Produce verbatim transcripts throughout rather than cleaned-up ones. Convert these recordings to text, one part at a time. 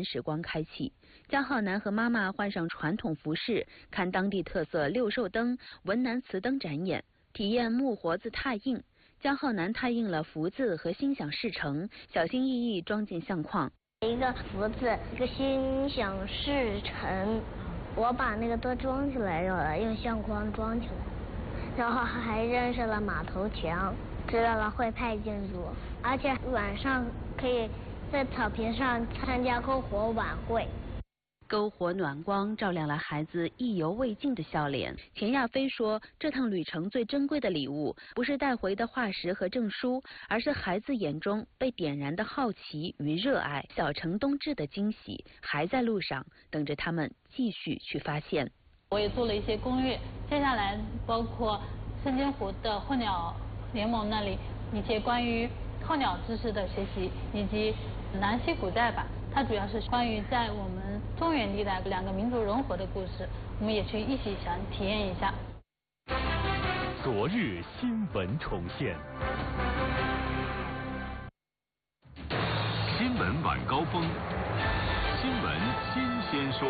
原始光开启。江浩南和妈妈换上传统服饰，看当地特色六兽灯、文南瓷灯展演，体验木活字拓印。江浩南拓印了福字和心想事成，小心翼翼装进相框。 一个福字，一个心想事成。我把那个都装起来了，用相框装起来，然后还认识了马头墙，知道了徽派建筑，而且晚上可以在草坪上参加篝火晚会。 篝火暖光照亮了孩子意犹未尽的笑脸。钱亚飞说，这趟旅程最珍贵的礼物，不是带回的化石和证书，而是孩子眼中被点燃的好奇与热爱。小城冬至的惊喜还在路上，等着他们继续去发现。 我也做了一些攻略，接下来包括深津湖的候鸟联盟那里一些关于候鸟知识的学习，以及南溪古寨吧，它主要是关于在我们中原地带两个民族融合的故事，我们也去一起想体验一下。 昨日新闻重现，新闻晚高峰，新闻新鲜说。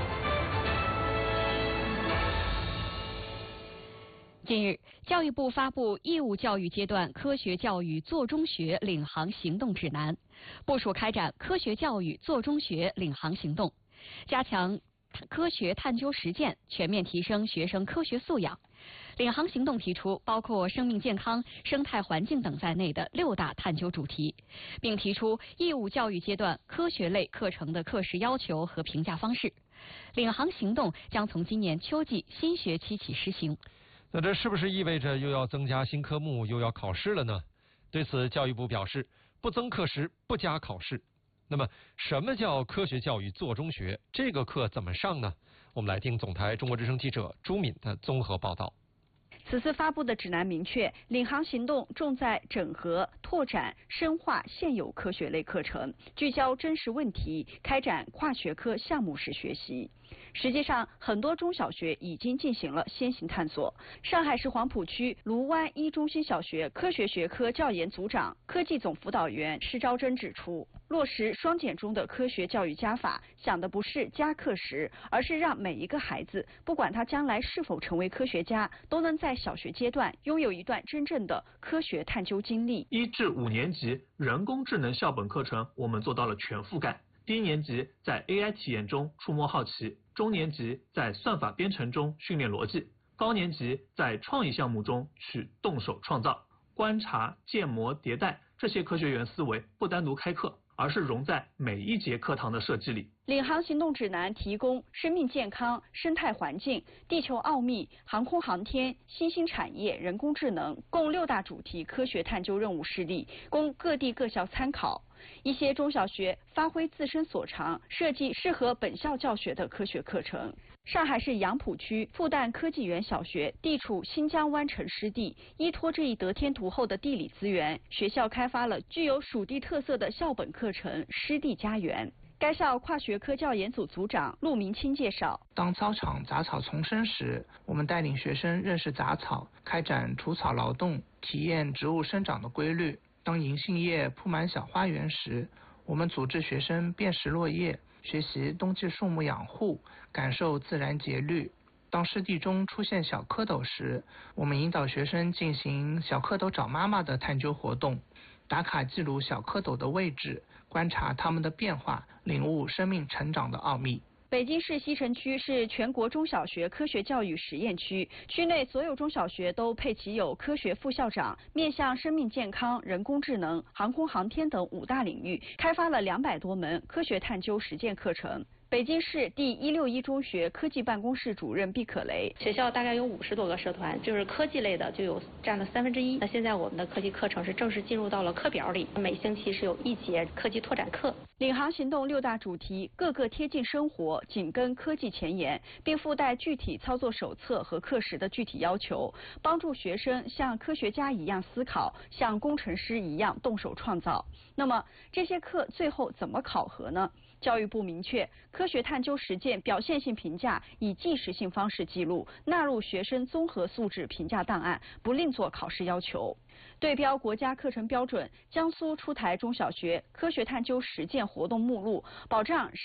近日，教育部发布义务教育阶段科学教育做中学领航行动指南，部署开展科学教育做中学领航行动，加强科学探究实践，全面提升学生科学素养。领航行动提出包括生命健康、生态环境等在内的六大探究主题，并提出义务教育阶段科学类课程的课时要求和评价方式。领航行动将从今年秋季新学期起实行。 那这是不是意味着又要增加新科目，又要考试了呢？对此，教育部表示，不增课时，不加考试。那么，什么叫科学教育做中学？这个课怎么上呢？我们来听总台中国之声记者朱敏的综合报道。 此次发布的指南明确，领航行动重在整合、拓展、深化现有科学类课程，聚焦真实问题，开展跨学科项目式学习。实际上，很多中小学已经进行了先行探索。上海市黄浦区卢湾一中心小学科学学科教研组长、科技总辅导员施昭珍指出，落实双减中的科学教育加法，想的不是加课时，而是让每一个孩子，不管他将来是否成为科学家，都能在小学阶段拥有一段真正的科学探究经历。 一至五年级人工智能校本课程，我们做到了全覆盖。低年级在 A I 体验中触摸好奇，中年级在算法编程中训练逻辑，高年级在创意项目中去动手创造。观察、建模、迭代这些科学园思维不单独开课，而是融在每一节课堂的设计里。 领航行动指南提供生命健康、生态环境、地球奥秘、航空航天、新兴产业、人工智能共六大主题科学探究任务示例，供各地各校参考。一些中小学发挥自身所长，设计适合本校教学的科学课程。上海市杨浦区复旦科技园小学地处新疆湾城湿地，依托这一得天独厚的地理资源，学校开发了具有属地特色的校本课程“湿地家园”。该校跨学科教研组组长陆明清介绍， 当操场杂草丛生时，我们带领学生认识杂草，开展除草劳动，体验植物生长的规律。当银杏叶铺满小花园时，我们组织学生辨识落叶，学习冬季树木养护，感受自然节律。当湿地中出现小蝌蚪时，我们引导学生进行小蝌蚪找妈妈的探究活动，打卡记录小蝌蚪的位置，观察它们的变化，领悟生命成长的奥秘。 北京市西城区是全国中小学科学教育实验区，区内所有中小学都配齐有科学副校长，面向生命健康、人工智能、航空航天等五大领域，开发了两百多门科学探究实践课程。北京市第一六一中学科技办公室主任毕可雷， 学校大概有五十多个社团，就是科技类的就有占了三分之一。那现在我们的科技课程是正式进入到了课表里，每星期是有一节科技拓展课。 领航行动六大主题，各个贴近生活，紧跟科技前沿，并附带具体操作手册和课时的具体要求，帮助学生像科学家一样思考，像工程师一样动手创造。那么这些课最后怎么考核呢？教育部明确，科学探究实践表现性评价以即时性方式记录，纳入学生综合素质评价档案，不另作考试要求。对标国家课程标准，江苏出台中小学科学探究实践活动目录，保障